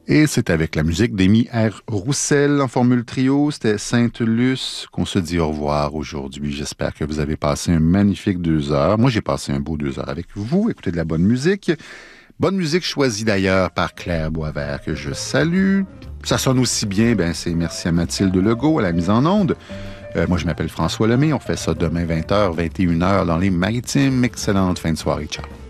Et c'est avec la musique d'Amy R. Roussel en formule trio. C'était Sainte-Luce qu'on se dit au revoir aujourd'hui. J'espère que vous avez passé un magnifique 2 heures. Moi, j'ai passé un beau 2 heures avec vous. Écoutez de la bonne musique. Bonne musique choisie d'ailleurs par Claire Boisvert que je salue. Ça sonne aussi bien, c'est merci à Mathilde Legault à la mise en onde. Moi, je m'appelle François Lemay. On fait ça demain 20h, 21h dans les Maritimes. Excellente fin de soirée. Ciao.